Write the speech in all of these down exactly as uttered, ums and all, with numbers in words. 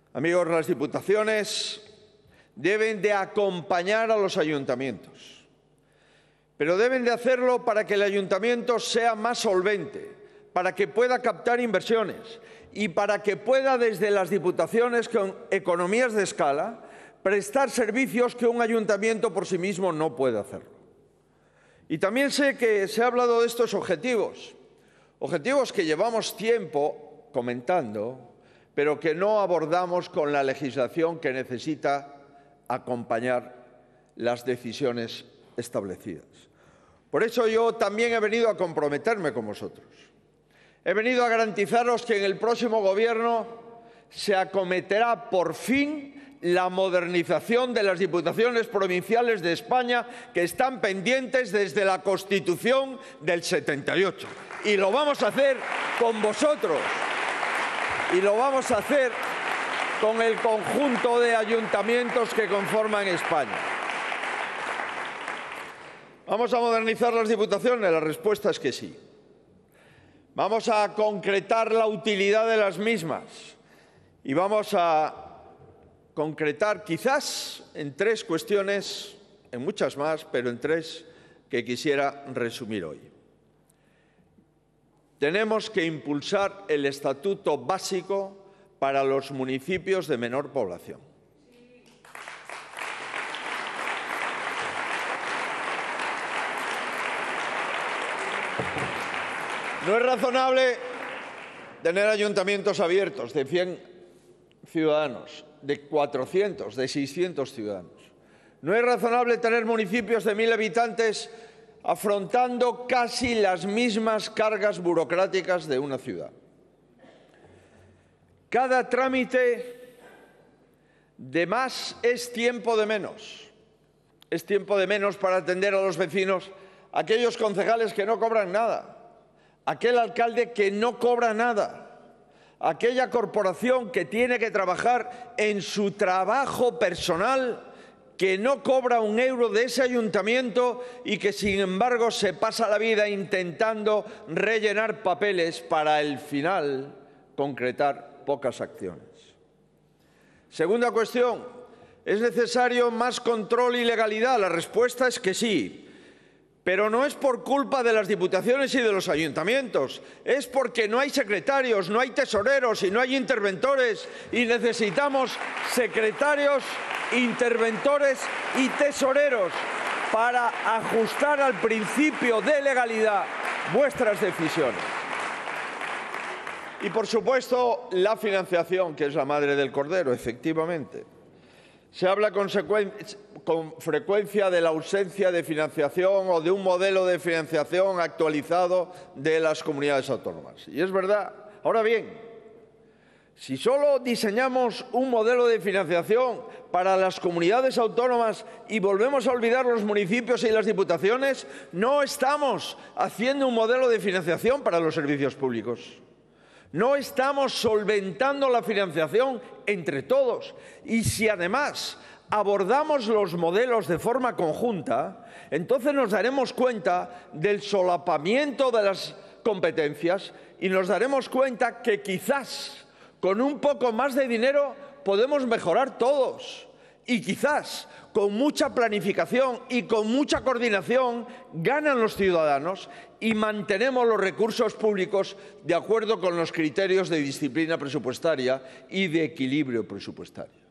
Amigos, las diputaciones deben de acompañar a los ayuntamientos, pero deben de hacerlo para que el ayuntamiento sea más solvente, para que pueda captar inversiones y para que pueda, desde las diputaciones, con economías de escala, prestar servicios que un ayuntamiento por sí mismo no puede hacerlo. Y también sé que se ha hablado de estos objetivos, objetivos que llevamos tiempo comentando, pero que no abordamos con la legislación que necesita acompañar las decisiones establecidas. Por eso yo también he venido a comprometerme con vosotros. He venido a garantizaros que en el próximo Gobierno se acometerá por fin la modernización de las diputaciones provinciales de España, que están pendientes desde la Constitución del setenta y ocho. Y lo vamos a hacer con vosotros. Y lo vamos a hacer con el conjunto de ayuntamientos que conforman España. ¿Vamos a modernizar las diputaciones? La respuesta es que sí. Vamos a concretar la utilidad de las mismas y vamos a concretar quizás en tres cuestiones, en muchas más, pero en tres que quisiera resumir hoy. Tenemos que impulsar el estatuto básico para los municipios de menor población. No es razonable tener ayuntamientos abiertos de cien ciudadanos, de cuatrocientos, de seiscientos ciudadanos. No es razonable tener municipios de mil habitantes afrontando casi las mismas cargas burocráticas de una ciudad. Cada trámite de más es tiempo de menos. Es tiempo de menos para atender a los vecinos, aquellos concejales que no cobran nada, aquel alcalde que no cobra nada, aquella corporación que tiene que trabajar en su trabajo personal, que no cobra un euro de ese ayuntamiento y que, sin embargo, se pasa la vida intentando rellenar papeles para al final concretar pocas acciones. Segunda cuestión, ¿es necesario más control y legalidad? La respuesta es que sí. Pero no es por culpa de las diputaciones y de los ayuntamientos, es porque no hay secretarios, no hay tesoreros y no hay interventores, y necesitamos secretarios, interventores y tesoreros para ajustar al principio de legalidad vuestras decisiones. Y, por supuesto, la financiación, que es la madre del cordero, efectivamente. Se habla con frecuencia de la ausencia de financiación o de un modelo de financiación actualizado de las comunidades autónomas. Y es verdad. Ahora bien, si solo diseñamos un modelo de financiación para las comunidades autónomas y volvemos a olvidar los municipios y las diputaciones, no estamos haciendo un modelo de financiación para los servicios públicos. No estamos solventando la financiación entre todos. Y si además abordamos los modelos de forma conjunta, entonces nos daremos cuenta del solapamiento de las competencias y nos daremos cuenta que quizás con un poco más de dinero podemos mejorar todos. Y quizás con mucha planificación y con mucha coordinación ganan los ciudadanos y mantenemos los recursos públicos de acuerdo con los criterios de disciplina presupuestaria y de equilibrio presupuestario.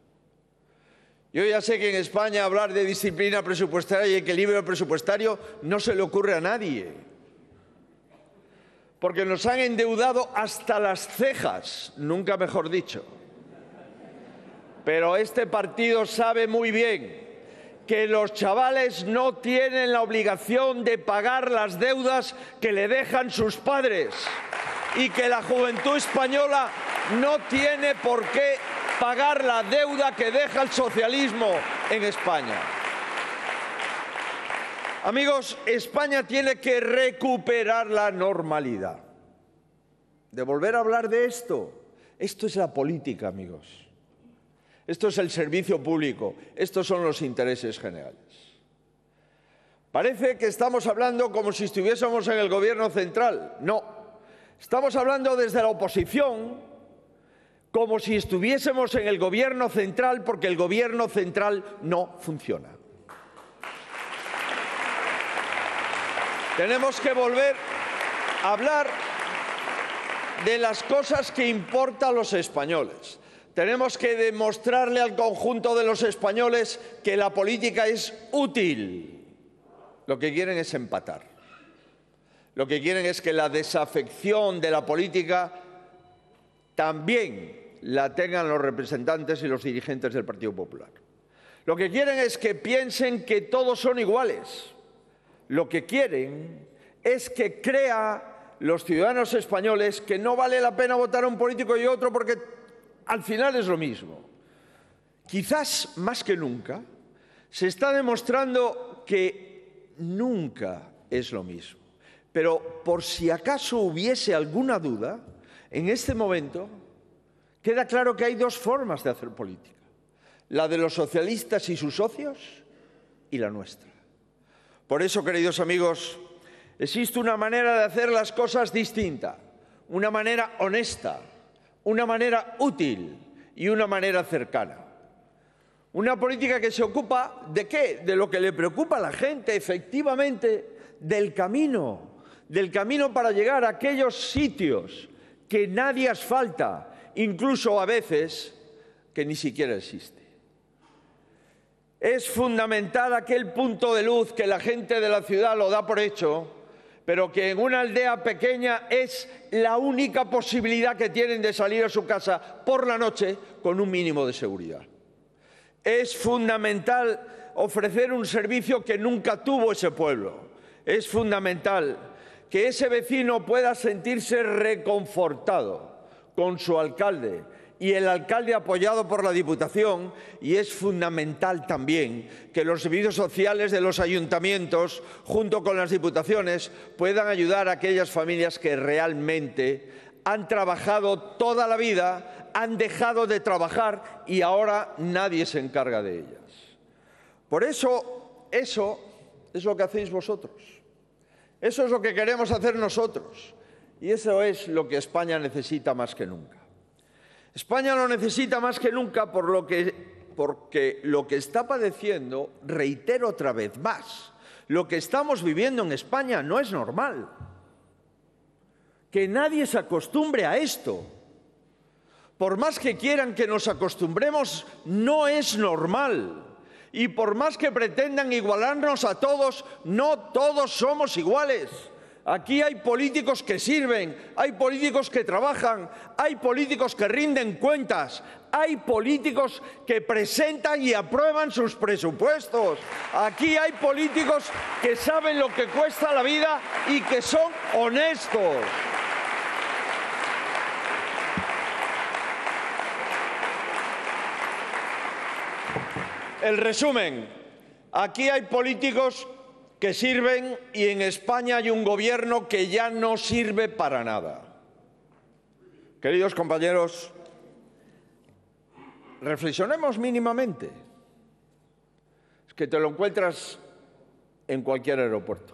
Yo ya sé que en España hablar de disciplina presupuestaria y equilibrio presupuestario no se le ocurre a nadie, porque nos han endeudado hasta las cejas, nunca mejor dicho. Pero este partido sabe muy bien que los chavales no tienen la obligación de pagar las deudas que le dejan sus padres y que la juventud española no tiene por qué pagar la deuda que deja el socialismo en España. Amigos, España tiene que recuperar la normalidad. De volver a hablar de esto, esto es la política, amigos. Esto es el servicio público, estos son los intereses generales. Parece que estamos hablando como si estuviésemos en el gobierno central. No, estamos hablando desde la oposición como si estuviésemos en el gobierno central, porque el gobierno central no funciona. Tenemos que volver a hablar de las cosas que importan a los españoles. Tenemos que demostrarle al conjunto de los españoles que la política es útil. Lo que quieren es empatar. Lo que quieren es que la desafección de la política también la tengan los representantes y los dirigentes del Partido Popular. Lo que quieren es que piensen que todos son iguales. Lo que quieren es que crea los ciudadanos españoles que no vale la pena votar a un político y otro porque al final es lo mismo. Quizás más que nunca se está demostrando que nunca es lo mismo. Pero por si acaso hubiese alguna duda, en este momento queda claro que hay dos formas de hacer política. La de los socialistas y sus socios y la nuestra. Por eso, queridos amigos, existe una manera de hacer las cosas distinta, una manera honesta, una manera útil y una manera cercana. Una política que se ocupa ¿de qué? De lo que le preocupa a la gente, efectivamente, del camino, del camino para llegar a aquellos sitios que nadie asfalta, incluso a veces que ni siquiera existe. Es fundamental aquel punto de luz que la gente de la ciudad lo da por hecho, pero que en una aldea pequeña es la única posibilidad que tienen de salir a su casa por la noche con un mínimo de seguridad. Es fundamental ofrecer un servicio que nunca tuvo ese pueblo. Es fundamental que ese vecino pueda sentirse reconfortado con su alcalde y el alcalde apoyado por la Diputación, y es fundamental también que los servicios sociales de los ayuntamientos, junto con las diputaciones, puedan ayudar a aquellas familias que realmente han trabajado toda la vida, han dejado de trabajar y ahora nadie se encarga de ellas. Por eso, eso es lo que hacéis vosotros. Eso es lo que queremos hacer nosotros. Y eso es lo que España necesita más que nunca. España lo necesita más que nunca por lo que, porque lo que está padeciendo, reitero otra vez más, lo que estamos viviendo en España no es normal. Que nadie se acostumbre a esto. Por más que quieran que nos acostumbremos, no es normal. Y por más que pretendan igualarnos a todos, no todos somos iguales. Aquí hay políticos que sirven, hay políticos que trabajan, hay políticos que rinden cuentas, hay políticos que presentan y aprueban sus presupuestos. Aquí hay políticos que saben lo que cuesta la vida y que son honestos. El resumen, aquí hay políticos que sirven y en España hay un gobierno que ya no sirve para nada. Queridos compañeros, reflexionemos mínimamente. Es que te lo encuentras en cualquier aeropuerto,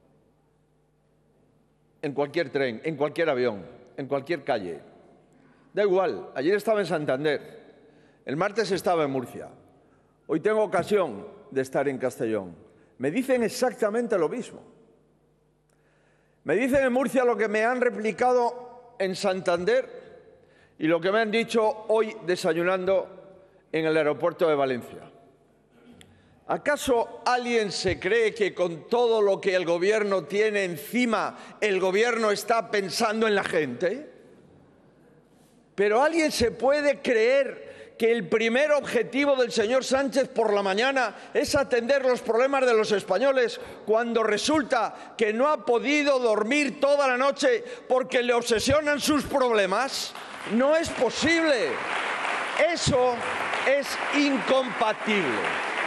en cualquier tren, en cualquier avión, en cualquier calle. Da igual, ayer estaba en Santander, el martes estaba en Murcia, hoy tengo ocasión de estar en Castellón. Me dicen exactamente lo mismo. Me dicen en Murcia lo que me han replicado en Santander y lo que me han dicho hoy desayunando en el aeropuerto de Valencia. ¿Acaso alguien se cree que con todo lo que el gobierno tiene encima, el gobierno está pensando en la gente? ¿Pero alguien se puede creer que el primer objetivo del señor Sánchez por la mañana es atender los problemas de los españoles cuando resulta que no ha podido dormir toda la noche porque le obsesionan sus problemas? No es posible. Eso es incompatible.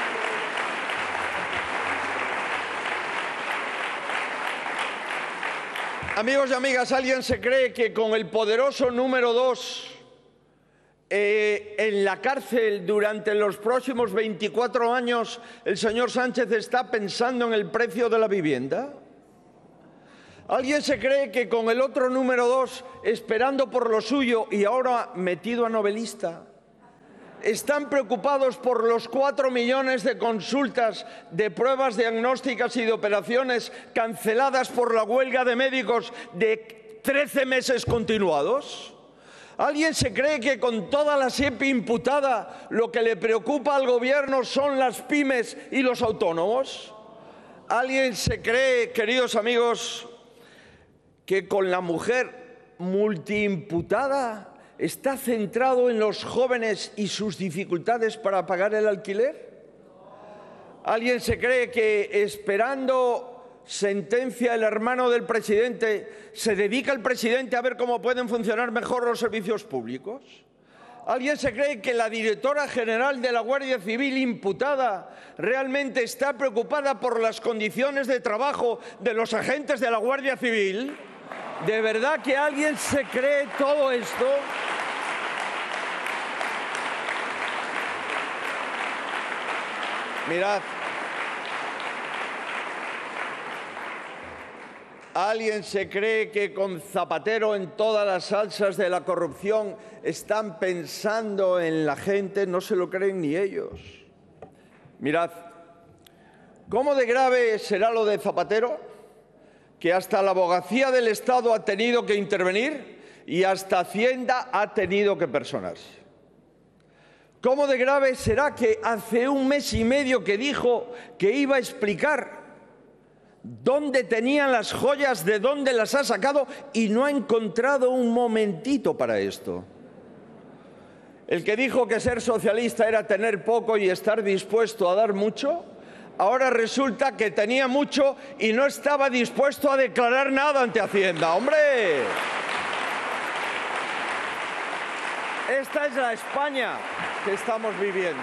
Amigos y amigas, ¿alguien se cree que con el poderoso número dos Eh, en la cárcel durante los próximos veinticuatro años el señor Sánchez está pensando en el precio de la vivienda? ¿Alguien se cree que con el otro número dos, esperando por lo suyo y ahora metido a novelista, están preocupados por los cuatro millones de consultas de pruebas diagnósticas y de operaciones canceladas por la huelga de médicos de trece meses continuados? ¿Alguien se cree que con toda la S E P I imputada lo que le preocupa al Gobierno son las pymes y los autónomos? ¿Alguien se cree, queridos amigos, que con la mujer multiimputada está centrado en los jóvenes y sus dificultades para pagar el alquiler? ¿Alguien se cree que esperando sentencia el hermano del presidente se dedica el presidente a ver cómo pueden funcionar mejor los servicios públicos? ¿Alguien se cree que la directora general de la Guardia Civil imputada realmente está preocupada por las condiciones de trabajo de los agentes de la Guardia Civil? ¿De verdad que alguien se cree todo esto? Mirad, ¿alguien se cree que con Zapatero en todas las salsas de la corrupción están pensando en la gente? No se lo creen ni ellos. Mirad, ¿cómo de grave será lo de Zapatero? Que hasta la Abogacía del Estado ha tenido que intervenir y hasta Hacienda ha tenido que personarse. ¿Cómo de grave será que hace un mes y medio que dijo que iba a explicar dónde tenían las joyas, de dónde las ha sacado y no ha encontrado un momentito para esto? El que dijo que ser socialista era tener poco y estar dispuesto a dar mucho, ahora resulta que tenía mucho y no estaba dispuesto a declarar nada ante Hacienda. ¡Hombre! Esta es la España que estamos viviendo.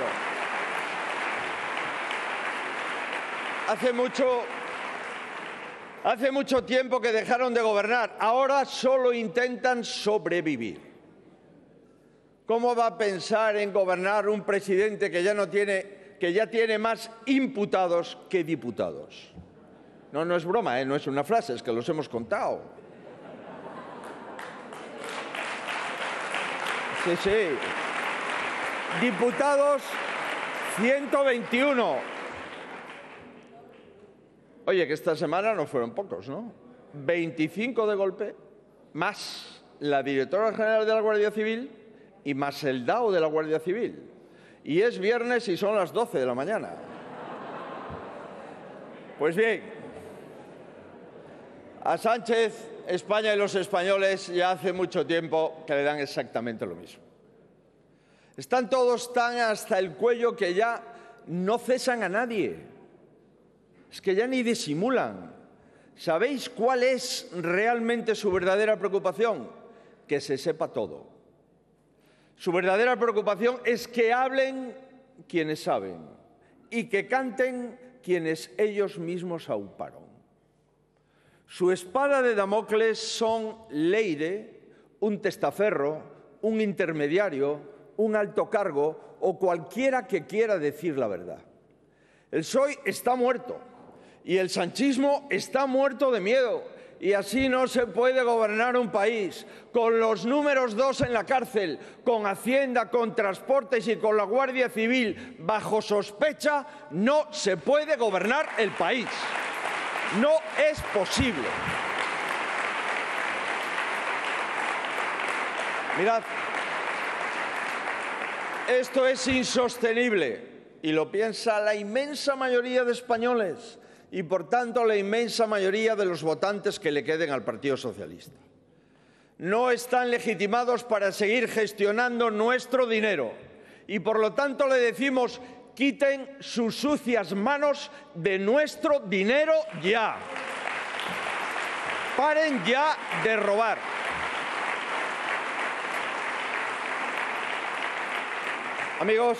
Hace mucho, hace mucho tiempo que dejaron de gobernar. Ahora solo intentan sobrevivir. ¿Cómo va a pensar en gobernar un presidente que ya no tiene, que ya tiene más imputados que diputados? No, no es broma, ¿eh? No es una frase, es que los hemos contado. Sí, sí. Diputados, ciento veintiuno. Oye, que esta semana no fueron pocos, ¿no? veinticinco de golpe, más la directora general de la Guardia Civil y más el D A O de la Guardia Civil. Y es viernes y son las doce de la mañana. Pues bien, a Sánchez, España y los españoles ya hace mucho tiempo que le dan exactamente lo mismo. Están todos tan hasta el cuello que ya no cesan a nadie. Es que ya ni disimulan. ¿Sabéis cuál es realmente su verdadera preocupación? Que se sepa todo. Su verdadera preocupación es que hablen quienes saben y que canten quienes ellos mismos auparon. Su espada de Damocles son Leire, un testaferro, un intermediario, un alto cargo o cualquiera que quiera decir la verdad. El P S O E está muerto y el sanchismo está muerto de miedo. Y así no se puede gobernar un país. Con los números dos en la cárcel, con Hacienda, con Transportes y con la Guardia Civil bajo sospecha, no se puede gobernar el país. No es posible. Mirad, esto es insostenible y lo piensa la inmensa mayoría de españoles y, por tanto, la inmensa mayoría de los votantes que le queden al Partido Socialista. No están legitimados para seguir gestionando nuestro dinero y, por lo tanto, le decimos: quiten sus sucias manos de nuestro dinero ya. Paren ya de robar. Amigos,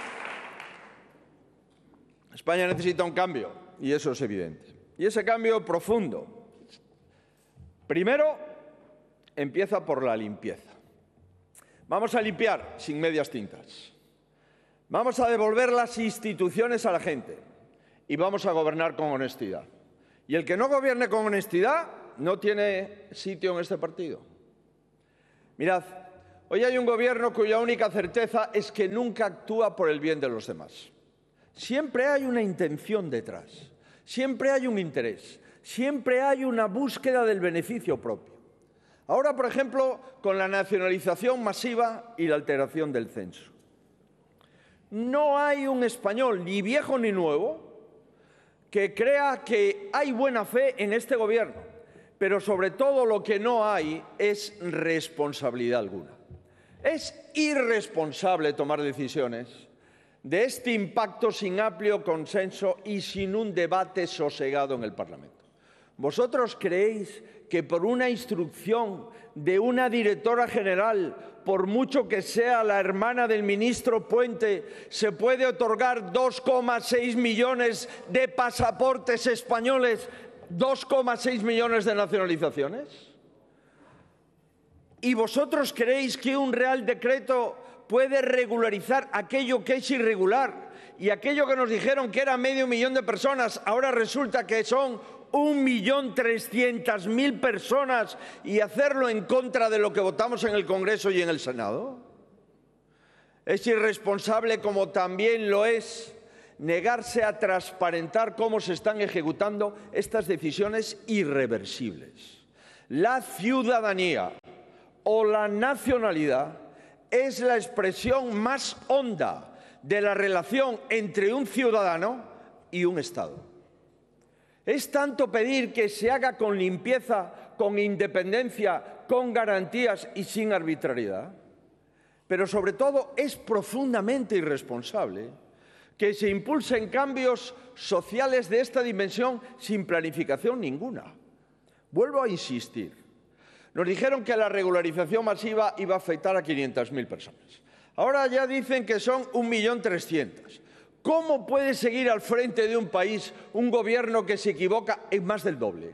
España necesita un cambio. Y eso es evidente. Y ese cambio profundo, primero, empieza por la limpieza. Vamos a limpiar sin medias tintas. Vamos a devolver las instituciones a la gente y vamos a gobernar con honestidad. Y el que no gobierne con honestidad no tiene sitio en este partido. Mirad, hoy hay un gobierno cuya única certeza es que nunca actúa por el bien de los demás. Siempre hay una intención detrás, siempre hay un interés, siempre hay una búsqueda del beneficio propio. Ahora, por ejemplo, con la nacionalización masiva y la alteración del censo. No hay un español, ni viejo ni nuevo, que crea que hay buena fe en este gobierno, pero sobre todo lo que no hay es responsabilidad alguna. Es irresponsable tomar decisiones de este impacto sin amplio consenso y sin un debate sosegado en el Parlamento. ¿Vosotros creéis que por una instrucción de una directora general, por mucho que sea la hermana del ministro Puente, se puede otorgar dos coma seis millones de pasaportes españoles, dos coma seis millones de nacionalizaciones? ¿Y vosotros creéis que un Real Decreto puede regularizar aquello que es irregular? Y aquello que nos dijeron que era medio millón de personas, ahora resulta que son un millón trescientas mil personas, y hacerlo en contra de lo que votamos en el Congreso y en el Senado. Es irresponsable, como también lo es negarse a transparentar cómo se están ejecutando estas decisiones irreversibles. La ciudadanía o la nacionalidad es la expresión más honda de la relación entre un ciudadano y un Estado. Es tanto pedir que se haga con limpieza, con independencia, con garantías y sin arbitrariedad. Pero sobre todo es profundamente irresponsable que se impulsen cambios sociales de esta dimensión sin planificación ninguna. Vuelvo a insistir. Nos dijeron que la regularización masiva iba a afectar a quinientas mil personas. Ahora ya dicen que son un millón trescientas mil. ¿Cómo puede seguir al frente de un país un gobierno que se equivoca en más del doble?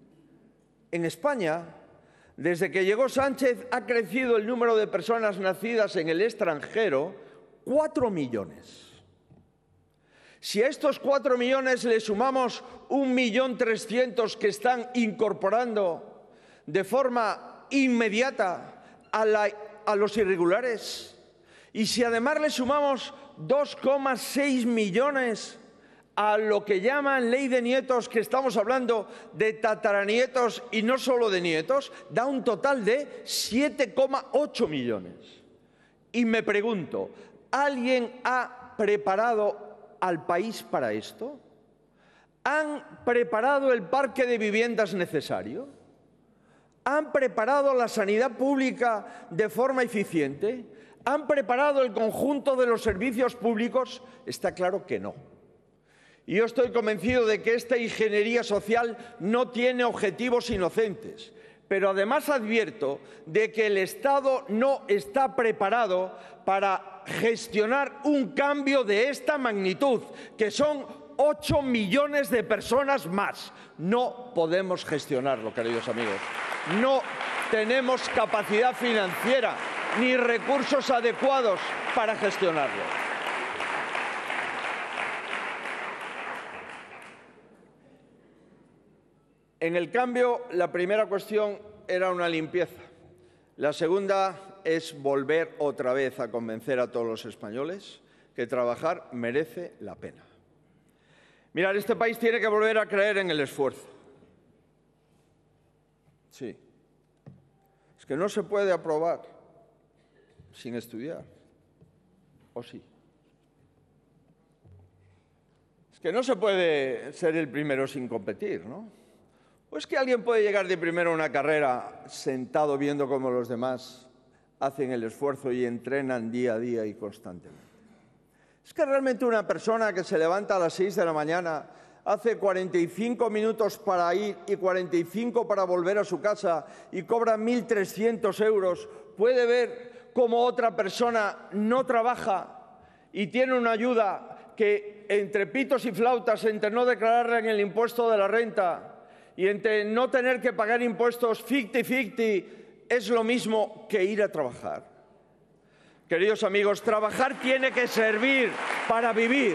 En España, desde que llegó Sánchez, ha crecido el número de personas nacidas en el extranjero cuatro millones. Si a estos cuatro millones le sumamos un millón trescientos que están incorporando de forma inmediata a, la, a los irregulares, y si además le sumamos dos coma seis millones a lo que llaman ley de nietos, que estamos hablando de tataranietos y no solo de nietos, da un total de siete coma ocho millones. Y me pregunto, ¿alguien ha preparado al país para esto? ¿Han preparado el parque de viviendas necesario? ¿Han preparado la sanidad pública de forma eficiente? ¿Han preparado el conjunto de los servicios públicos? Está claro que no. Y yo estoy convencido de que esta ingeniería social no tiene objetivos inocentes. Pero además advierto de que el Estado no está preparado para gestionar un cambio de esta magnitud, que son ocho millones de personas más. No podemos gestionarlo, queridos amigos. No tenemos capacidad financiera ni recursos adecuados para gestionarlo. En el cambio, la primera cuestión era una limpieza. La segunda es volver otra vez a convencer a todos los españoles que trabajar merece la pena. Mirad, este país tiene que volver a creer en el esfuerzo. Sí. Es que no se puede aprobar sin estudiar. ¿O sí? Es que no se puede ser el primero sin competir, ¿no? ¿O es que alguien puede llegar de primero a una carrera sentado viendo cómo los demás hacen el esfuerzo y entrenan día a día y constantemente? Es que realmente una persona que se levanta a las seis de la mañana, hace cuarenta y cinco minutos para ir y cuarenta y cinco para volver a su casa y cobra mil trescientos euros, puede ver cómo otra persona no trabaja y tiene una ayuda que, entre pitos y flautas, entre no declararla en el impuesto de la renta y entre no tener que pagar impuestos cincuenta-cincuenta, es lo mismo que ir a trabajar. Queridos amigos, trabajar tiene que servir para vivir.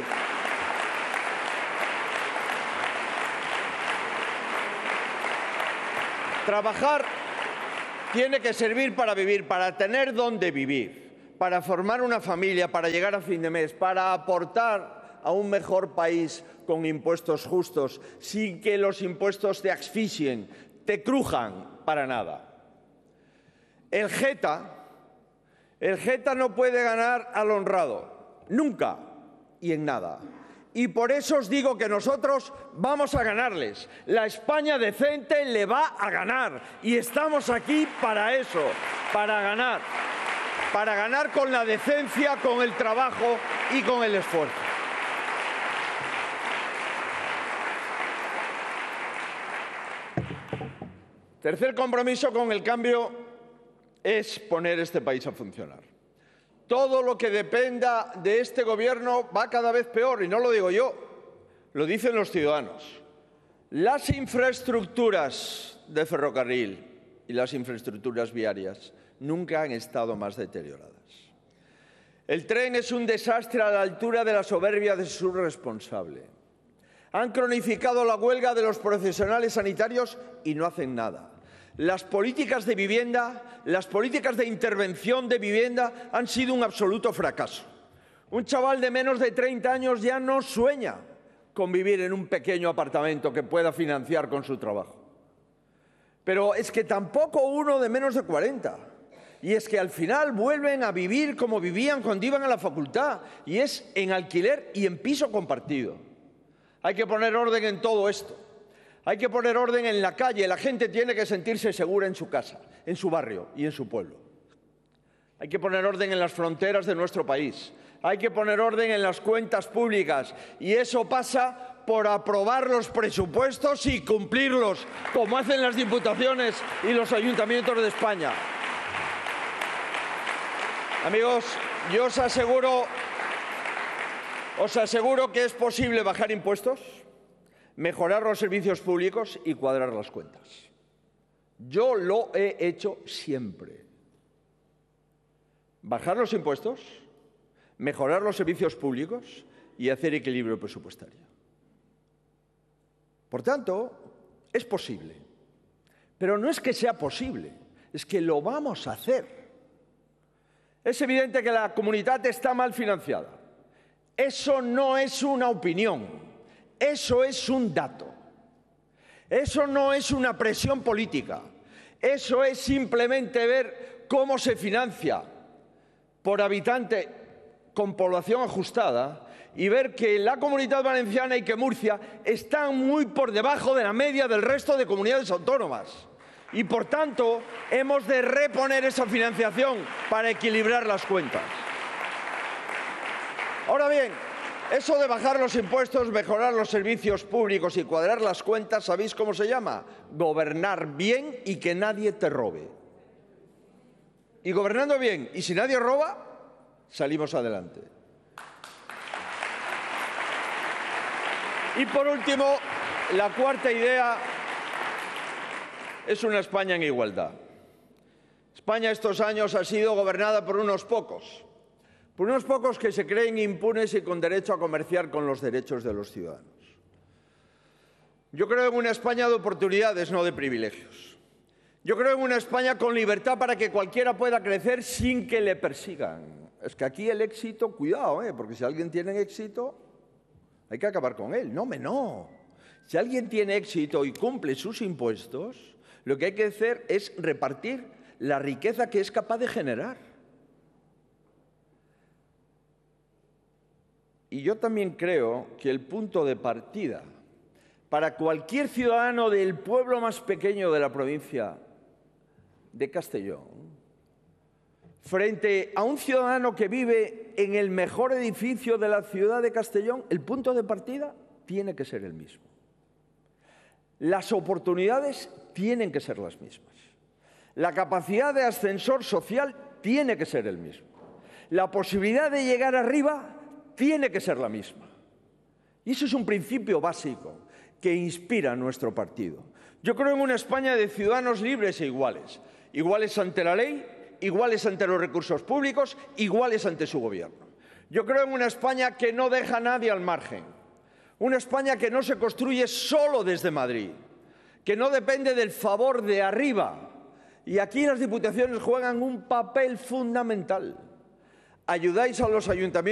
Trabajar tiene que servir para vivir, para tener dónde vivir, para formar una familia, para llegar a fin de mes, para aportar a un mejor país con impuestos justos, sin que los impuestos te asfixien, te crujan para nada. El Geta, el Geta no puede ganar al honrado, nunca y en nada. Y por eso os digo que nosotros vamos a ganarles. La España decente le va a ganar. Y estamos aquí para eso, para ganar. Para ganar con la decencia, con el trabajo y con el esfuerzo. Tercer compromiso con el cambio es poner este país a funcionar. Todo lo que dependa de este Gobierno va cada vez peor, y no lo digo yo, lo dicen los ciudadanos. Las infraestructuras de ferrocarril y las infraestructuras viarias nunca han estado más deterioradas. El tren es un desastre a la altura de la soberbia de su responsable. Han cronificado la huelga de los profesionales sanitarios y no hacen nada. Las políticas de vivienda, las políticas de intervención de vivienda han sido un absoluto fracaso. Un chaval de menos de treinta años ya no sueña con vivir en un pequeño apartamento que pueda financiar con su trabajo. Pero es que tampoco uno de menos de cuarenta. Y es que al final vuelven a vivir como vivían cuando iban a la facultad, y es en alquiler y en piso compartido. Hay que poner orden en todo esto. Hay que poner orden en la calle. La gente tiene que sentirse segura en su casa, en su barrio y en su pueblo. Hay que poner orden en las fronteras de nuestro país. Hay que poner orden en las cuentas públicas. Y eso pasa por aprobar los presupuestos y cumplirlos, como hacen las diputaciones y los ayuntamientos de España. Amigos, yo os aseguro, os aseguro que es posible bajar impuestos, mejorar los servicios públicos y cuadrar las cuentas. Yo lo he hecho siempre. Bajar los impuestos, mejorar los servicios públicos y hacer equilibrio presupuestario. Por tanto, es posible. Pero no es que sea posible, es que lo vamos a hacer. Es evidente que la comunidad está mal financiada. Eso no es una opinión. Eso es un dato. Eso no es una presión política. Eso es simplemente ver cómo se financia por habitante con población ajustada y ver que la Comunidad Valenciana y que Murcia están muy por debajo de la media del resto de comunidades autónomas. Y, por tanto, hemos de reponer esa financiación para equilibrar las cuentas. Ahora bien, eso de bajar los impuestos, mejorar los servicios públicos y cuadrar las cuentas, ¿sabéis cómo se llama? Gobernar bien y que nadie te robe. Y gobernando bien, y si nadie roba, salimos adelante. Y por último, la cuarta idea es una España en igualdad. España estos años ha sido gobernada por unos pocos. Por unos pocos que se creen impunes y con derecho a comerciar con los derechos de los ciudadanos. Yo creo en una España de oportunidades, no de privilegios. Yo creo en una España con libertad para que cualquiera pueda crecer sin que le persigan. Es que aquí el éxito, cuidado, ¿eh? Porque si alguien tiene éxito, hay que acabar con él. No, me no. Si alguien tiene éxito y cumple sus impuestos, lo que hay que hacer es repartir la riqueza que es capaz de generar. Y yo también creo que el punto de partida para cualquier ciudadano del pueblo más pequeño de la provincia de Castellón, frente a un ciudadano que vive en el mejor edificio de la ciudad de Castellón, el punto de partida tiene que ser el mismo. Las oportunidades tienen que ser las mismas. La capacidad de ascensor social tiene que ser el mismo. La posibilidad de llegar arriba tiene que ser la misma. Y eso es un principio básico que inspira nuestro partido. Yo creo en una España de ciudadanos libres e iguales. Iguales ante la ley, iguales ante los recursos públicos, iguales ante su gobierno. Yo creo en una España que no deja a nadie al margen. Una España que no se construye solo desde Madrid, que no depende del favor de arriba. Y aquí las diputaciones juegan un papel fundamental. Ayudáis a los ayuntamientos